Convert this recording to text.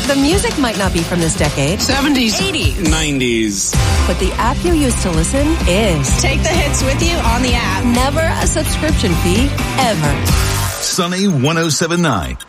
The music might not be from this decade. 70s. 80s. 90s. But the app you use to listen is. Take the hits with you on the app. Never a subscription fee, ever. Sunny 107.9.